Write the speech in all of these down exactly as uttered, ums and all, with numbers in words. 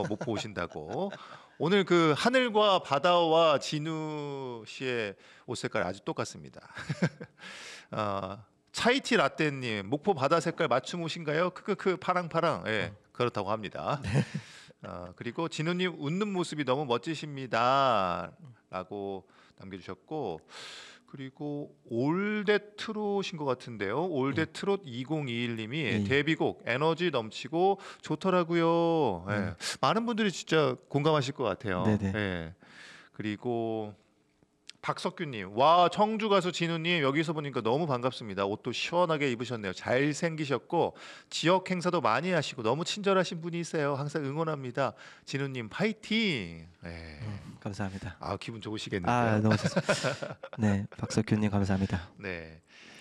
목포 오신다고. 오늘 그 하늘과 바다와 진우 씨의 옷 색깔 아주 똑같습니다. 어, 차이티 라떼님 목포 바다 색깔 맞춤 옷인가요? 크크크 파랑파랑. 예, 그렇다고 합니다. 어, 그리고 진우님 웃는 모습이 너무 멋지십니다라고 남겨주셨고, 그리고 올댓 트롯인 것 같은데요. 올댓 트롯 이공이일님이 예. 데뷔곡 에너지 넘치고 좋더라고요. 예. 음. 많은 분들이 진짜 공감하실 것 같아요. 네네. 예. 그리고 박석규님, 와 청주 가수 진우님 여기서 보니까 너무 반갑습니다. 옷도 시원하게 입으셨네요. 잘 생기셨고 지역 행사도 많이 하시고 너무 친절하신 분이세요. 항상 응원합니다. 진우님 파이팅. 네. 음, 감사합니다. 아 기분 좋으시겠는데요. 아 너무 좋습니다. 네, 박석규님 감사합니다. 네.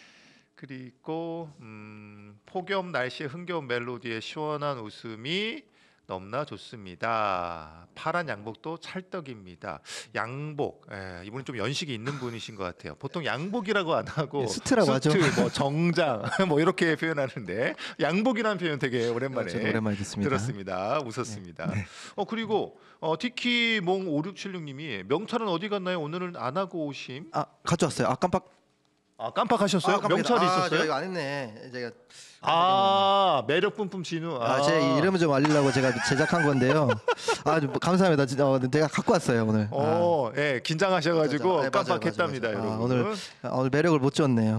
그리고 음, 폭염 날씨에 흥겨운 멜로디에 시원한 웃음이 너무나 좋습니다. 파란 양복도 찰떡입니다. 양복, 예, 이분은 좀 연식이 있는 분이신 것 같아요. 보통 양복이라고 안 하고 예, 수트라고 하죠. 수트, 뭐 정장 뭐 이렇게 표현하는데 양복이라는 표현 되게 오랜만에 저도 오랜만에 듣습니다. 들었습니다. 웃었습니다. 네, 네. 어 그리고 어, 티키몽 오육칠육님이 명찰은 어디 갔나요? 오늘은 안 하고 오심? 아 가져왔어요. 아 깜빡. 아 깜빡하셨어요? 아, 깜빡이다. 명찰이 아, 있었어요? 제가 이거 안 했네. 제가 아 매력 뿜뿜 진우. 아, 제 이름을 좀 알리려고 제가 제작한 건데요. 아, 좀 감사합니다. 진짜 어, 제가 갖고 왔어요 오늘. 어, 예, 긴장하셔가지고 네, 맞아요, 깜빡했답니다, 맞아요, 맞아요. 여러분. 아, 오늘 아, 오늘 매력을 못 줬네요.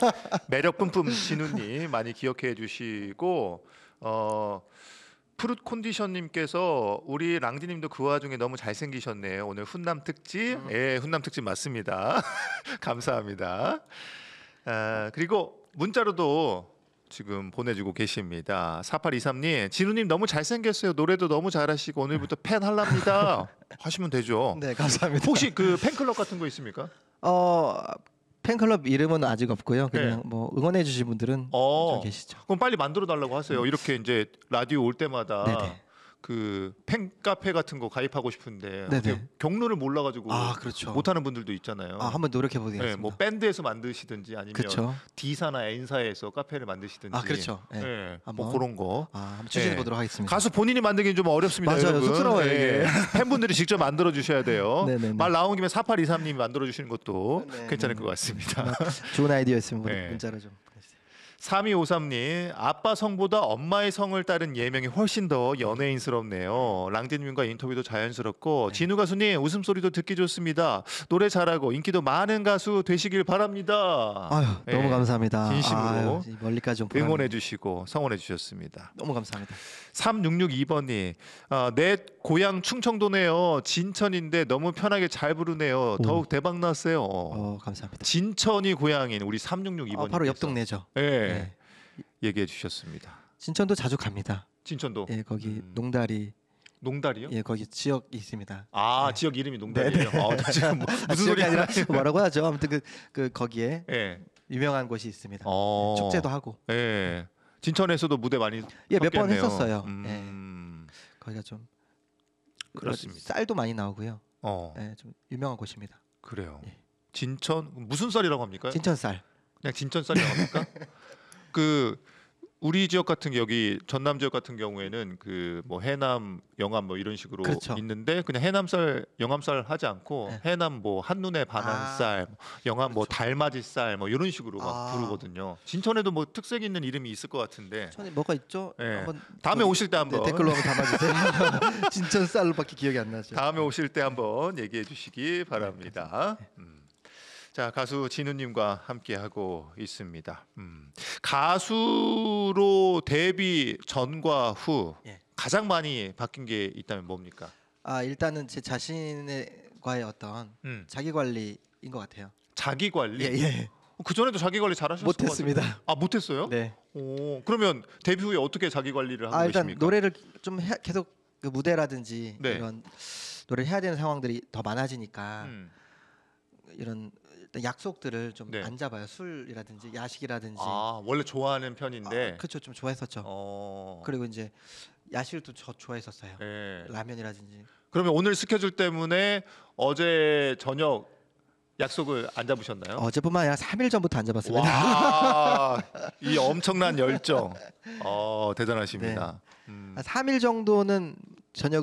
매력 뿜뿜 진우님 많이 기억해 주시고, 어 푸릇 컨디션님께서 우리 랑디님도 그 와중에 너무 잘생기셨네요. 오늘 훈남 특집, 음. 예, 훈남 특집 맞습니다. 감사합니다. 아, 그리고 문자로도 지금 보내주고 계십니다. 사팔이삼님, 진우님 너무 잘생겼어요. 노래도 너무 잘하시고 오늘부터 팬 할랍니다. 하시면 되죠. 네, 감사합니다. 혹시 그 팬클럽 같은 거 있습니까? 어 팬클럽 이름은 아직 없고요. 그냥 네. 뭐 응원해 주신 분들은 어, 좀 계시죠. 그럼 빨리 만들어 달라고 하세요. 이렇게 이제 라디오 올 때마다 네네. 그 팬카페 같은 거 가입하고 싶은데 네네. 어떻게 경로를 몰라가지고 아, 그렇죠. 못하는 분들도 있잖아요. 아, 한번 노력해 보겠습니다. 네, 뭐 밴드에서 만드시든지 아니면 그렇죠. D사나 N사에서 카페를 만드시든지. 아, 그렇죠. 네. 네, 한번. 뭐 그런 거. 아, 한번 추진해 네. 보도록 하겠습니다. 가수 본인이 만들기는 좀 어렵습니다. 맞아요. 여러분. 쑥스러워요, 이게. 팬분들이 직접 만들어 주셔야 돼요. 네네네. 말 나온 김에 사팔이삼님이 만들어 주시는 것도 네, 괜찮을 네. 것 같습니다. 좋은 아이디어였으면 네. 문자로 좀 보내주세요. 삼이오삼님, 아빠 성보다 엄마의 성을 따른 예명이 훨씬 더 연예인스럽네요. 랑디님과 인터뷰도 자연스럽고, 네. 진우 가수님 웃음소리도 듣기 좋습니다. 노래 잘하고 인기도 많은 가수 되시길 바랍니다. 아유, 네, 너무 감사합니다. 진심으로 아유, 멀리까지 좀 보내- 응원해 주시고 성원해 주셨습니다. 너무 감사합니다. 삼육육이번님, 아, 내 고향 충청도네요. 진천인데 너무 편하게 잘 부르네요. 더욱 대박 났어요. 어, 감사합니다. 진천이 고향인 우리 삼육육이번님. 아, 바로 옆 동네죠. 네. 네. 얘기해 주셨습니다. 진천도 자주 갑니다. 진천도. 예, 거기 음. 농다리. 농다리요? 예, 거기 지역이 있습니다. 아, 네. 지역 이름이 농다리예요. 어, 나 지금 뭐, 아, 무슨 지역이 소리 아니라 뭐라고 하죠? 아무튼 그, 그 거기에 예. 유명한 곳이 있습니다. 어. 축제도 하고. 예. 진천에서도 무대 많이 예, 몇 번 섰겠네요. 했었어요. 음. 거기가 좀 그렇습니다. 쌀도 많이 나오고요. 어. 예, 좀 유명한 곳입니다. 그래요. 예. 진천 무슨 쌀이라고 합니까? 진천 쌀. 그냥 진천 쌀이라고 합니까? 그 우리 지역 같은 게 여기 전남 지역 같은 경우에는 그 뭐 해남, 영암 뭐 이런 식으로 그렇죠. 있는데 그냥 해남쌀, 영암쌀 하지 않고 네. 해남 뭐 한눈에 반한 아. 쌀, 영암 뭐 그렇죠. 달맞이 쌀 뭐 이런 식으로 막 아. 부르거든요. 진천에도 뭐 특색 있는 이름이 있을 것 같은데 천에 뭐가 있죠? 예. 한번 다음에 거기- 오실 때 한번 네, 댓글로 한번 담아주세요. 진천 쌀로밖에 기억이 안 나죠. 다음에 오실 때 한번 얘기해 주시기 바랍니다. 음. 자, 가수 진우님과 함께 하고 있습니다. 음. 가수로 데뷔 전과 후 예. 가장 많이 바뀐 게 있다면 뭡니까? 아, 일단은 제 자신과의 어떤 음. 자기 관리인 것 같아요. 자기 관리. 예, 예. 그 전에도 자기 관리 잘하셨을 것 못했습니다. 같은데. 아, 못했어요? 네. 오, 그러면 데뷔 후에 어떻게 자기 관리를 하고 아, 일단 계십니까? 노래를 좀 해, 계속 그 무대라든지 네. 이런 노래를 해야 되는 상황들이 더 많아지니까 음. 이런 일단 약속들을 좀 네. 안 잡아요. 술이라든지 야식이라든지. 아, 원래 좋아하는 편인데. 아, 그렇죠. 좀 좋아했었죠. 어. 그리고 이제 야식도 저 좋아했었어요. 예. 라면이라든지. 그러면 오늘 스케줄 때문에 어제 저녁 약속을 안 잡으셨나요? 어제뿐만 아니라 삼 일 전부터 안 잡았습니다. 와, 이 엄청난 열정. 어, 대단하십니다. 음. 한 삼 일 정도는 저녁